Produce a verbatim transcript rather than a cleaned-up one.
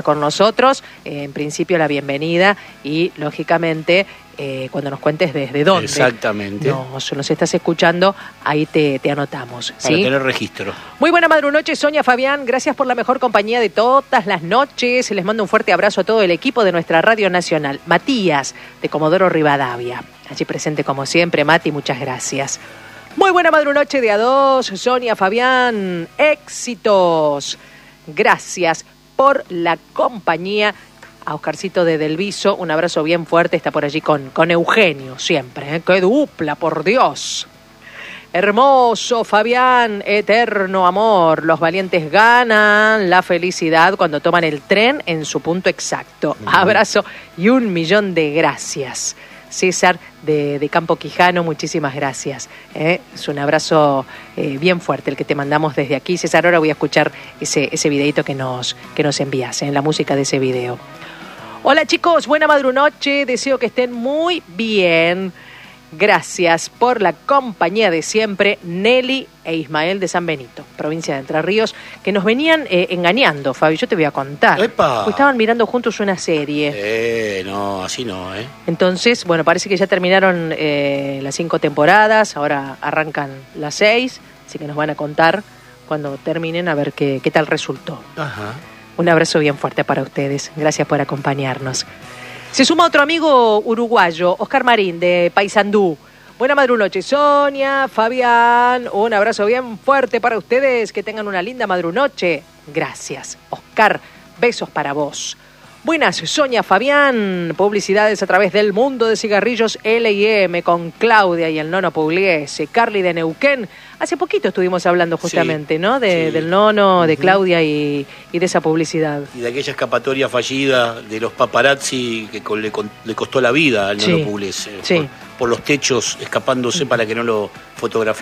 con nosotros, eh, en principio la bienvenida y lógicamente eh, cuando nos cuentes desde dónde exactamente nos, nos estás escuchando, ahí te, te anotamos, ¿sí? Para tener registro. Muy buena madrunoche, Sonia, Fabián, gracias por la mejor compañía de todas las noches. Les mando un fuerte abrazo a todo el equipo de nuestra Radio Nacional. Matías, de Comodoro Rivadavia, allí presente como siempre. Mati, muchas gracias. Muy buena madrunoche de a dos, Sonia, Fabián, éxitos. Gracias por la compañía. A Oscarcito de Delviso, un abrazo bien fuerte, está por allí con, con Eugenio siempre, ¿eh? ¡Qué dupla, por Dios! Hermoso, Fabián, eterno amor, los valientes ganan la felicidad cuando toman el tren en su punto exacto. Uh-huh. Abrazo y un millón de gracias. César de, de Campo Quijano, muchísimas gracias. ¿eh? Es un abrazo eh, bien fuerte el que te mandamos desde aquí. César, ahora voy a escuchar ese, ese videito que nos, que nos envías, ¿eh? la música de ese video. Hola chicos, buena madrunoche, deseo que estén muy bien. Gracias por la compañía de siempre, Nelly e Ismael de San Benito, provincia de Entre Ríos, que nos venían eh, engañando, Fabi, yo te voy a contar. ¡Epa! Pues estaban mirando juntos una serie. Eh, no, así no, ¿eh? Entonces, bueno, parece que ya terminaron eh, las cinco temporadas, ahora arrancan las seis, así que nos van a contar cuando terminen a ver qué, qué tal resultó. Ajá. Un abrazo bien fuerte para ustedes, gracias por acompañarnos. Se suma otro amigo uruguayo, Oscar Marín, de Paysandú. Buena madrunoche, Sonia, Fabián, un abrazo bien fuerte para ustedes, que tengan una linda madrunoche. Gracias, Oscar, besos para vos. Buenas, Sonia, Fabián, publicidades a través del mundo de cigarrillos L y M con Claudia y el nono Pugliese, Carly de Neuquén. Hace poquito estuvimos hablando justamente, sí, ¿no? De, sí. Del nono, de Claudia y, y de esa publicidad. Y de aquella escapatoria fallida de los paparazzi que con, le, con, le costó la vida al nono sí. Pugliese. Sí. Por, por los techos escapándose para que no lo fotografíen.